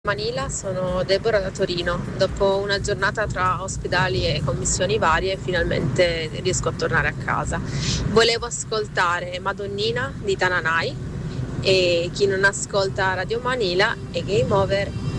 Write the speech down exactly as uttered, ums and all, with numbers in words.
Manila, sono Deborah da Torino. Dopo una giornata tra ospedali e commissioni varie, finalmente riesco a tornare a casa. Volevo ascoltare Madonnina di Tananai e chi non ascolta Radio Manila è Game Over.